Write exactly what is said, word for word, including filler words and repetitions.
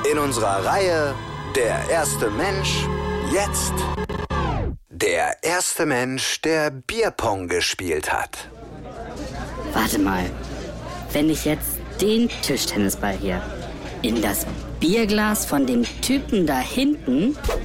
In unserer Reihe Der erste Mensch, jetzt der erste Mensch, der Bierpong gespielt hat. Warte mal, wenn ich jetzt den Tischtennisball hier in das Bierglas von dem Typen da hinten